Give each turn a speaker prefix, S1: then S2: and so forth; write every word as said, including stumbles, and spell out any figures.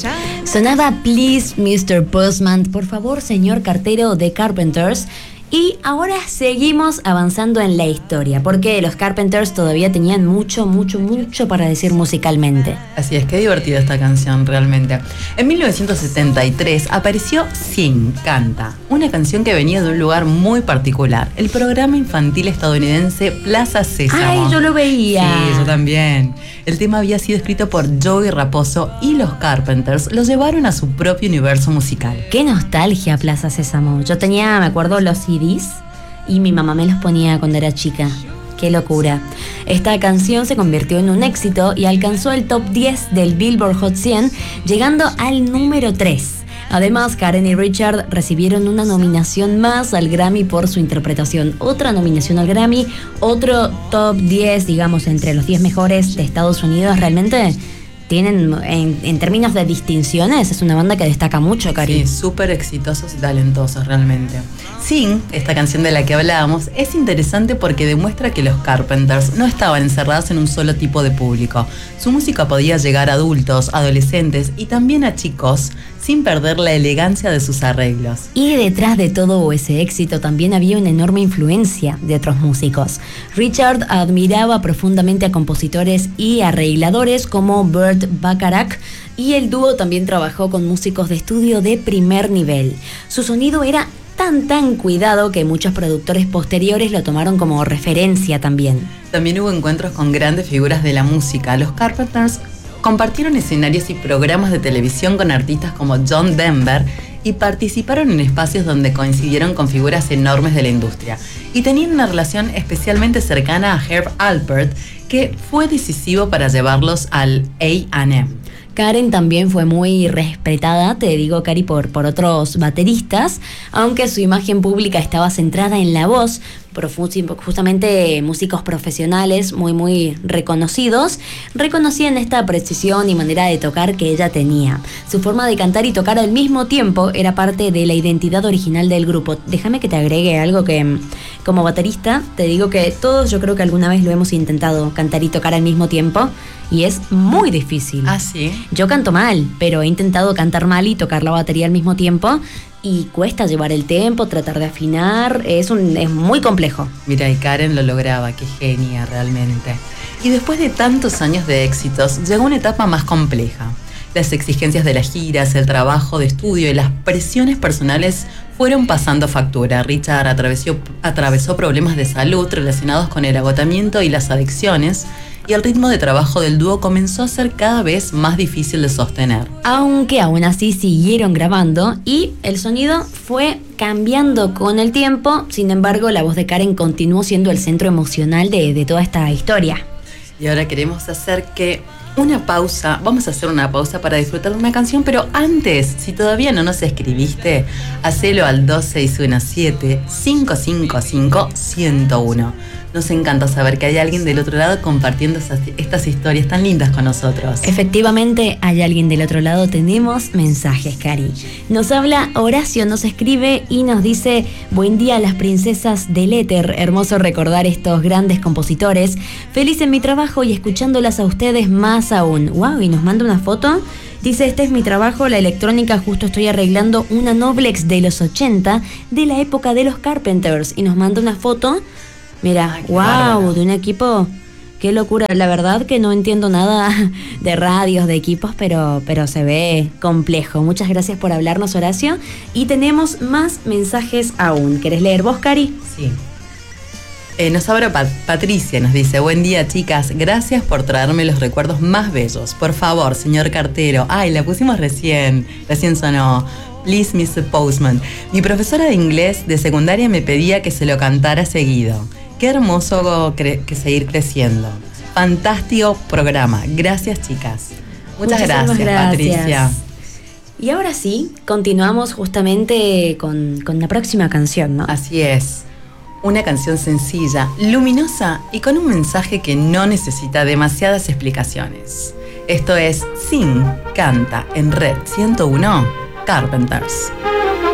S1: Sonaba Please mister Postman, por favor señor cartero, de Carpenters. Y ahora seguimos avanzando en la historia, porque los Carpenters todavía tenían mucho, mucho, mucho para decir musicalmente.
S2: Así es, qué divertida esta canción realmente. En mil novecientos setenta y tres apareció Sing, Canta, una canción que venía de un lugar muy particular, el programa infantil estadounidense Plaza Sésamo.
S1: ¡Ay, yo lo veía!
S2: Sí, yo también. El tema había sido escrito por Joey Raposo y los Carpenters lo llevaron a su propio universo musical.
S1: ¡Qué nostalgia, Plaza Sésamo! Yo tenía, me acuerdo, los C Ds y mi mamá me los ponía cuando era chica. ¡Qué locura! Esta canción se convirtió en un éxito y alcanzó el top diez del Billboard Hot cien, llegando al número tres. Además, Karen y Richard recibieron una nominación más al Grammy por su interpretación. Otra nominación al Grammy, otro top diez, digamos, entre los diez mejores de Estados Unidos. Realmente tienen, en, en términos de distinciones, es una banda que destaca mucho, Cari.
S2: Sí, súper exitosos y talentosos realmente. Sing, esta canción de la que hablábamos, es interesante porque demuestra que los Carpenters no estaban encerrados en un solo tipo de público. Su música podía llegar a adultos, adolescentes y también a chicos, sin perder la elegancia de sus arreglos.
S1: Y detrás de todo ese éxito también había una enorme influencia de otros músicos. Richard admiraba profundamente a compositores y arregladores como Burt Bacharach, y el dúo también trabajó con músicos de estudio de primer nivel. Su sonido era tan tan cuidado que muchos productores posteriores lo tomaron como referencia también.
S2: También hubo encuentros con grandes figuras de la música. Los Carpenters compartieron escenarios y programas de televisión con artistas como John Denver y participaron en espacios donde coincidieron con figuras enormes de la industria. Y tenían una relación especialmente cercana a Herb Alpert, que fue decisivo para llevarlos al A and M.
S1: Karen también fue muy respetada, te digo, Cari, por, por otros bateristas, aunque su imagen pública estaba centrada en la voz, por justamente músicos profesionales muy muy reconocidos, reconocían esta precisión y manera de tocar que ella tenía. Su forma de cantar y tocar al mismo tiempo era parte de la identidad original del grupo. Déjame que te agregue algo que, como baterista, te digo que todos yo creo que alguna vez lo hemos intentado, cantar y tocar al mismo tiempo, y es muy difícil.
S2: ¿Ah, sí?
S1: Yo canto mal, pero he intentado cantar mal y tocar la batería al mismo tiempo, y cuesta llevar el tempo, tratar de afinar, es, un, es muy complejo.
S2: Mira, y Karen lo lograba, qué genia realmente. Y después de tantos años de éxitos, llegó una etapa más compleja. Las exigencias de las giras, el trabajo de estudio y las presiones personales fueron pasando factura. Richard atravesó, atravesó problemas de salud relacionados con el agotamiento y las adicciones, y el ritmo de trabajo del dúo comenzó a ser cada vez más difícil de sostener.
S1: Aunque aún así siguieron grabando y el sonido fue cambiando con el tiempo, sin embargo la voz de Karen continuó siendo el centro emocional de, de toda esta historia.
S2: Y ahora queremos hacer que una pausa, vamos a hacer una pausa para disfrutar de una canción, pero antes, si todavía no nos escribiste, hacelo al dos seis uno siete, cinco cinco cinco, uno cero uno. Nos encanta saber que hay alguien del otro lado compartiendo esas, estas historias tan lindas con nosotros.
S1: Efectivamente, hay alguien del otro lado. Tenemos mensajes, Cari. Nos habla Horacio, nos escribe y nos dice: buen día, las princesas del éter. Hermoso recordar estos grandes compositores. Feliz en mi trabajo y escuchándolas a ustedes más aún. Wow, y nos manda una foto. Dice: este es mi trabajo, la electrónica, justo estoy arreglando una Noblex de los ochenta, de la época de los Carpenters. Y nos manda una foto. Mira,
S2: ay,
S1: wow,
S2: bárbaro.
S1: De un equipo, qué locura. La verdad que no entiendo nada de radios, de equipos, pero, pero se ve complejo. Muchas gracias por hablarnos, Horacio. Y tenemos más mensajes aún. ¿Querés leer vos, Cari?
S2: Sí. Eh, nos habla Pat- Patricia, nos dice: buen día, chicas, gracias por traerme los recuerdos más bellos. Por favor, señor cartero. Ay, la pusimos recién, recién sonó. Please, mister Postman. Mi profesora de inglés de secundaria me pedía que se lo cantara seguido. Qué hermoso cre- que seguir creciendo. Fantástico programa. Gracias, chicas. Muchas gracias,
S1: gracias,
S2: Patricia.
S1: Y ahora sí, continuamos justamente con, con la próxima canción, ¿no?
S2: Así es. Una canción sencilla, luminosa y con un mensaje que no necesita demasiadas explicaciones. Esto es Sing, Canta en Red ciento uno, Carpenters.